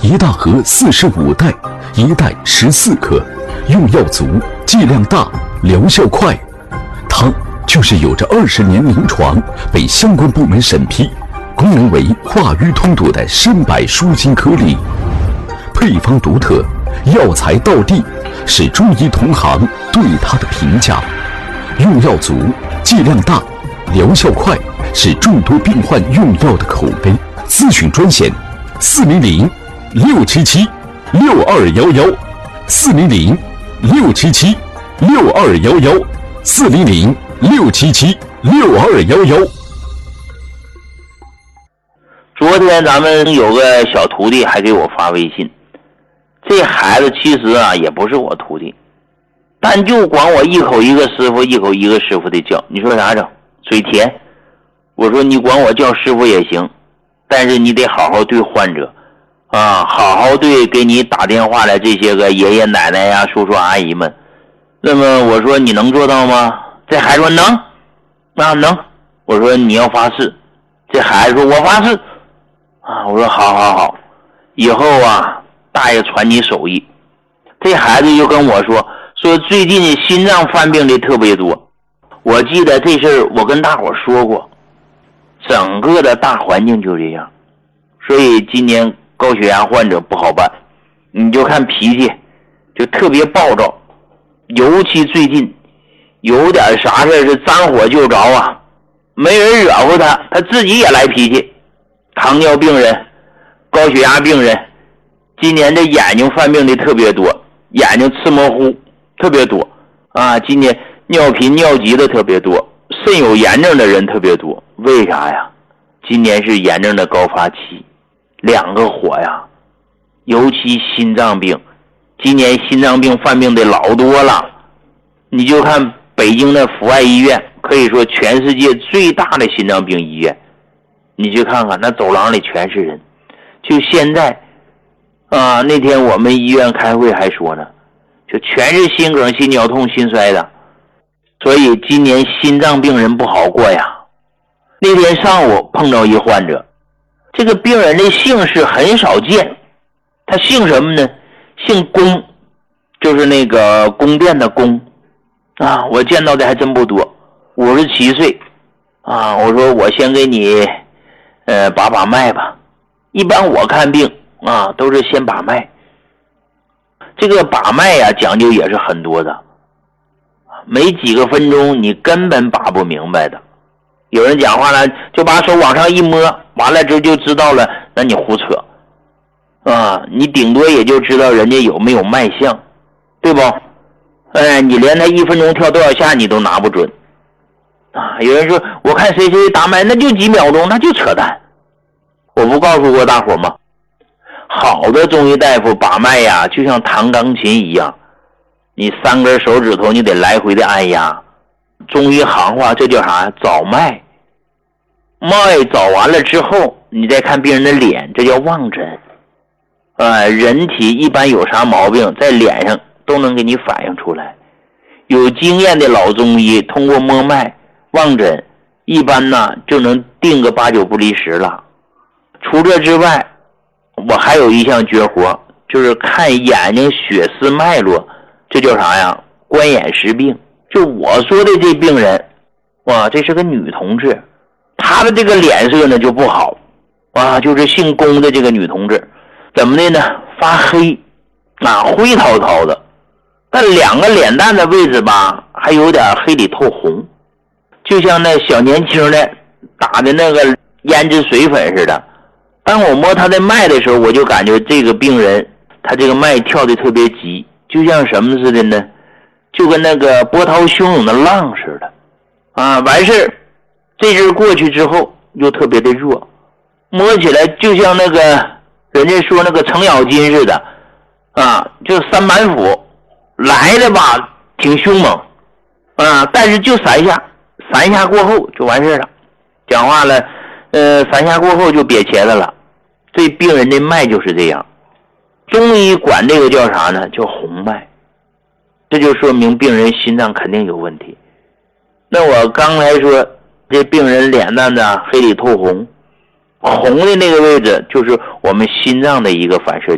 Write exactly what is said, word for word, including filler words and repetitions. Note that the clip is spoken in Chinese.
一大盒四十五袋，一袋十四克，用药足，剂量大，疗效快。它就是有着二十年临床，被相关部门审批，功能为化瘀通堵的参柏舒筋颗粒。配方独特，药材到地，是中医同行对它的评价。用药足，剂量大，疗效快，是众多病患用药的口碑。咨询专线：四零零六七七六二幺幺，四零零六七七六二幺幺，四零零六七七六二幺幺。 昨天咱们有个小徒弟还给我发微信，这孩子其实啊也不是我徒弟，但就管我一口一个师傅，一口一个师傅的叫，你说啥整？嘴甜。我说你管我叫师傅也行，但是你得好好对患者啊，好好对给你打电话的这些个爷爷奶奶呀、叔叔阿姨们。那么我说你能做到吗？这孩子说能啊能。我说你要发誓。这孩子说我发誓啊。我说好好好，以后啊大爷传你手艺。这孩子就跟我说说最近心脏犯病的特别多。我记得这事儿我跟大伙说过，整个的大环境就这样，所以今年高血压患者不好办。你就看脾气就特别暴躁，尤其最近有点啥事是沾火就着啊，没人惹乎他，他自己也来脾气。糖尿病人、高血压病人，今年这眼睛犯病的特别多，眼睛赤模糊特别多啊。今年尿频尿急的特别多，肾有炎症的人特别多。为啥呀？今年是炎症的高发期，两个火呀，尤其心脏病，今年心脏病犯病的老多了。你就看北京的阜外医院，可以说全世界最大的心脏病医院，你去看看那走廊里全是人。就现在啊，那天我们医院开会还说呢，就全是心梗、心绞痛、心衰的。所以今年心脏病人不好过呀。那天上午碰到一患者，这个病人的姓氏很少见，他姓什么呢？姓龚，就是那个宫殿的宫啊。我见到的还真不多，五十七岁啊。我说我先给你呃把把脉吧。一般我看病啊都是先把脉，这个把脉呀讲究也是很多的，没几个分钟你根本把不明白的。有人讲话呢就把手往上一摸，完了之后就知道了，那你胡扯啊，你顶多也就知道人家有没有脉象，对不？哎，你连他一分钟跳多少下你都拿不准啊。有人说我看谁谁打脉那就几秒钟，那就扯淡。我不告诉过大伙吗？好的中医大夫把脉呀就像弹钢琴一样，你三根手指头你得来回的按压。中医行话这叫啥？找脉。脉找完了之后你再看病人的脸，这叫望诊。呃，人体一般有啥毛病在脸上都能给你反映出来。有经验的老中医通过摸脉望诊，一般呢就能定个八九不离十了。除这之外，我还有一项绝活，就是看眼睛血丝脉络，这叫啥呀？观眼识病。就我说的这病人，哇，这是个女同志，她的这个脸色呢就不好，啊，就是姓龚的这个女同志，怎么的呢？发黑，啊，灰涛涛的，但两个脸蛋的位置吧，还有点黑里透红，就像那小年轻的打的那个胭脂水粉似的。当我摸她的脉的时候，我就感觉这个病人她这个脉跳的特别急，就像什么似的呢？就跟那个波涛汹涌的浪似的啊。完事这阵过去之后又特别的弱，摸起来就像那个人家说那个程咬金似的啊，就三板斧来的吧挺凶猛啊，但是就三下三下过后就完事了。讲话了呃，三下过后就瘪茄子了。这病人的脉就是这样，中医管这个叫啥呢？叫红脉。这就说明病人心脏肯定有问题。那我刚才说这病人脸蛋子黑里透红，红的那个位置就是我们心脏的一个反射